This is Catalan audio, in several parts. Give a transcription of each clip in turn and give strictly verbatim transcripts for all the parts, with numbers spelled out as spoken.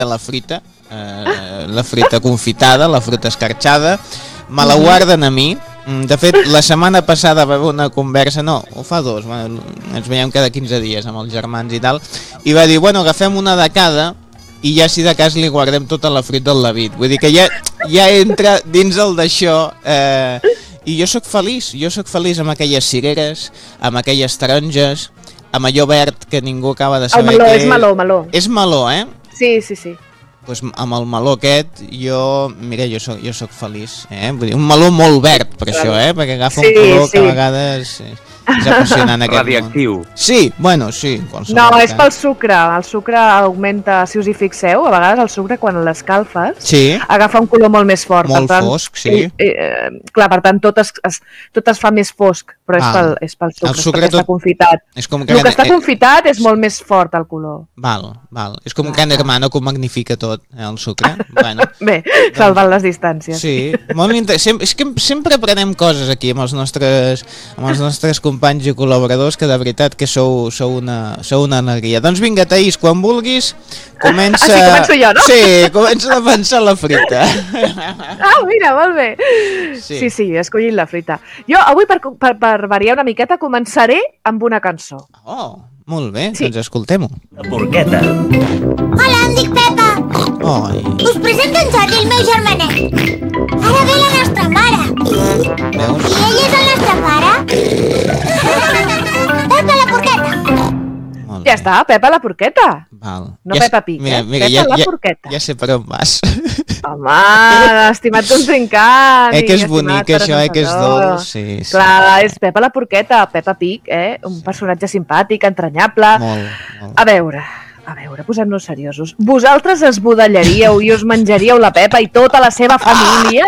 la fruita, eh, la fruita confitada, la fruita escarxada, me la guarden a mi. De fet, la setmana passada va haver una conversa, no, ho fa dos, ens veiem cada quinze dies amb els germans i tal, i va dir, bueno, agafem una de cada i ja si de cas li guardem tota la fruita del David. Vull dir que ja, ja entra dins el d'això, eh, i jo sóc feliç, jo sóc feliç amb aquelles cireres, amb aquelles taronges, amb allò verd que ningú acaba de saber què és. El meló, és és meló, meló. És meló, eh? Sí, sí, sí. Pues amb el meló aquest, jo, mira, jo soc, jo soc feliç, eh? Vull dir, un meló molt verd, per això, eh? Perquè agafa un color sí, sí. que a vegades és apassionant aquest Radiactiu. món. Sí, bueno, sí. No, és pel sucre, el sucre augmenta, si us hi fixeu, a vegades el sucre quan l'escalfes sí. agafa un color molt més fort. Molt per tant, fosc, sí. Eh, eh, clar, per tant, tot es, es, tot es fa més fosc, però és, ah, pel, és pel sucre, el sucre perquè tot... està confitat. És com que el que està confitat és molt més fort el color. Val, val. És com ah, que en hermano que ho magnifica tot, eh, el sucre. Bueno, bé, doncs, salvant les distàncies. Sí, molt interessant. És que sempre aprenem coses aquí amb els nostres, amb els nostres companys i col·laboradors, que de veritat que sou, sou, una, sou una alegria. Doncs vinga, Taís, quan vulguis, comença... Ah, sí, començo jo, no? Sí, comença a pensar la fruita. Ah, mira, molt bé. Sí, sí, sí he escollit la fruita. Jo avui, per, per, per variar una miqueta, començaré amb una cançó. Oh, molt bé, sí. Doncs escoltem-ho. La porqueta. Hola, em dic Pepa. Oi. Us presento en Jordi, el meu germanet. Ara ve la nostra mare. Veus? I ell és el nostre pare. Pepa la porqueta. Ja està, Pepa la porqueta. Val. No ja, Pepa Pig, mira, eh? mira, Pepa ja, la ja, porqueta. Ja sé per on vas. Home, estimat contrincant. Eh que és bonic això, eh que és dolç. Sí, sí. Clar, és Pepa la porqueta, Pepa Pig, eh? Un personatge simpàtic, entranyable. Molt, molt. A veure, a veure, posem-nos seriosos. Vosaltres esbudellaríeu i us menjaríeu la Pepa i tota la seva família?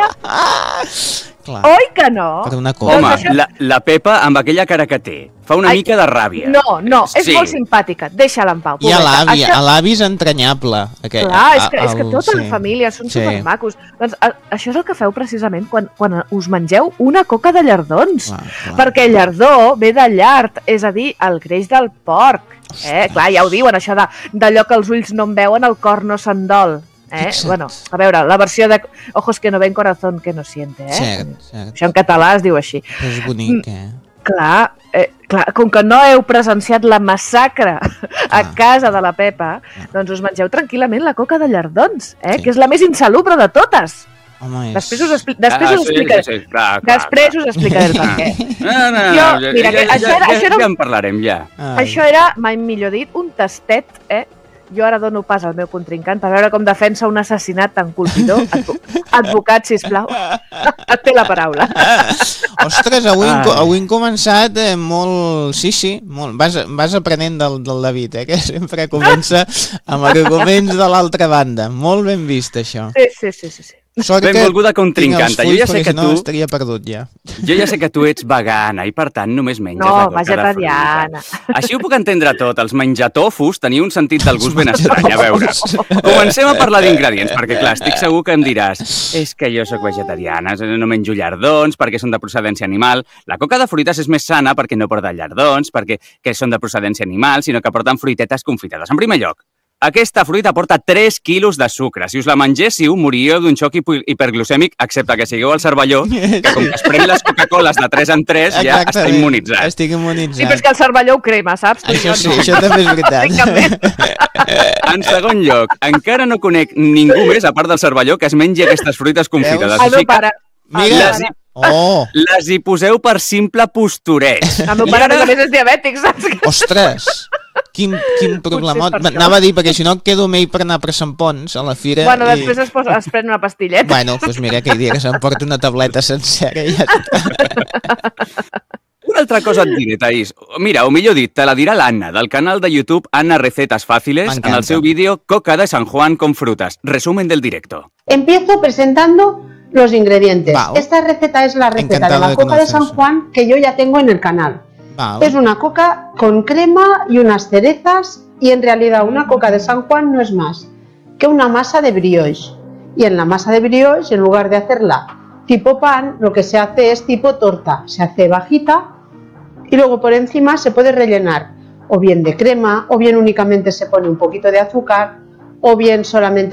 Clar. Oi que no? Per una cosa. Home, això... la, la Pepa amb aquella cara que té fa una Ai, mica de ràbia. No, no, és sí. molt simpàtica, deixa-la en pau. I a l'avi, això... a l'avi és entranyable. Aquell, Clar, és que, és que tota el... la família són sí. supermacos. Doncs a, això és el que feu precisament quan, quan us mengeu una coca de llardons. Clar, clar. Perquè el llardó ve de llard, és a dir, el greix del porc. Eh? Clar, ja ho diuen, això d'allò que els ulls no en veuen, el cor no se'n dol. Eh? Bueno, a veure, la versió de Ojos que no ven, corazón que no siente, eh? Cert, cert. Això en català es diu així. Però és bonic, eh? Clar, eh, clar, com que no heu presenciat la massacre a ah. casa de la Pepa, ah. doncs us mengeu tranquil·lament la coca de llardons, eh? Sí. Que és la més insalubre de totes. Home, és... Després us, expli després ah, us sí, explicaré. Sí, sí, clar, clar, Després clar. us explicaré el per què. No, no, no, jo, no mira, ja, que ja, això era, ja, això era un... ja en parlarem, ja. Ai. Això era, mai millor dit, un tastet, eh? Jo ara dono pas al meu contrincant per veure com defensa un assassinat tan colpidor. Advo Advocat, sisplau, et té la paraula. Ostres, avui, hem, avui hem començat eh, molt... Sí, sí, molt. Vas, vas aprenent del, del David, eh, que sempre comença amb arguments de l'altra banda. Molt ben vist, això. Sí, sí, sí, sí. sí. Sort benvolguda contrincanta. Jo ja sé que no, tu... estaria perdut, ja. Jo ja sé que tu ets vegana i, per tant, només menges no, la coca vegetariana. de fruita. Així ho puc entendre tot. Els menjatofus teniu un sentit del gust ben estrany, a veure. Comencem a parlar d'ingredients, perquè, clar, estic segur que em diràs és que jo sóc vegetariana, no menjo llardons perquè són de procedència animal. La coca de fruites és més sana perquè no porta llardons, perquè que són de procedència animal, sinó que porten fruitetes confitades. En primer lloc, aquesta fruita porta tres quilos de sucre. Si us la mengéssiu, moriríeu d'un xoc hiperglucèmic, excepte que sigueu al Cervelló, que com que es pren les Coca-Coles de tres en tres, ja està immunitzat. Estic immunitzat. Sí, però és que el Cervelló ho crema, saps? Això sí, això també és veritat. En segon lloc, encara no conec ningú més, a part del Cervelló, que es mengi aquestes fruites confitades. El meu pare. Mira, les, hi, oh. les hi poseu per simple postureig. El meu pare, a més, és diabètic, saps? Ostres! Quin, quin problema. Anava a dir, perquè si no quedo amb ell per anar a Sant Pons, a la fira... Bueno, i... després es, posa, es pren una pastilleta. Bueno, doncs mira, aquell dia que s'emporta una tableta sencera i ja està. Una altra cosa et diré, Taís. Mira, o millor dit, te la dirà l'Anna, del canal de YouTube Anna Recetas Fáciles, en el seu vídeo Coca de San Juan con frutas. Resumen del directo. Empiezo presentando los ingredientes. Wow. Esta receta es la receta Encantado de la de Coca de San Juan que yo ya tengo en el canal. Wow. Es una coca con crema y unas cerezas y en realidad una coca de San Juan no es más que una masa de brioche. Y en la masa de brioche, en lugar de hacerla tipo pan, lo que se hace es tipo torta. Se hace bajita y luego por encima se puede rellenar o bien de crema o bien únicamente se pone un poquito de azúcar o bien solamente